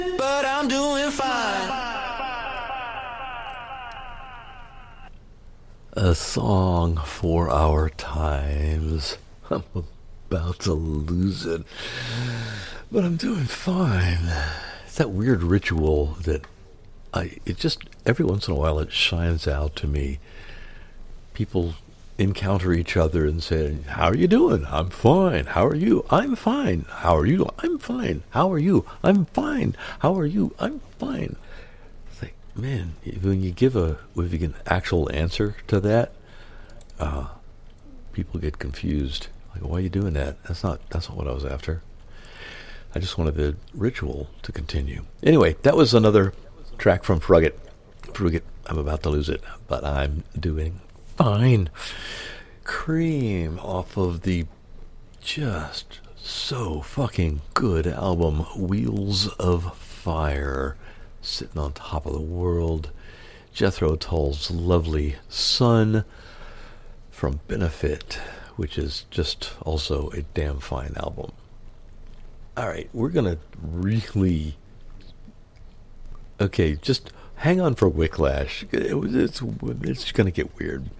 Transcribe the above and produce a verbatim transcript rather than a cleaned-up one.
but I'm doing fine. A song for our times. I'm about to lose it, but I'm doing fine. It's that weird ritual that I, it just, every once in a while it shines out to me. People encounter each other and say, how are you doing? I'm fine. How are you? I'm fine. How are you? I'm fine. How are you? I'm fine. How are you? I'm fine. It's like, man, when you give a, if you get an actual answer to that, uh, people get confused. Like, why are you doing that? That's not, that's not what I was after. I just wanted the ritual to continue. Anyway, that was another track from Frugget. Frugget, I'm about to lose it, but I'm doing fine. Cream off of the just so fucking good album Wheels of Fire, sitting on top of the world. Jethro Tull's lovely Son from Benefit, which is just also a damn fine album. All right, we're gonna really okay, just hang on for Wicklash. It, it's it's going to get weird.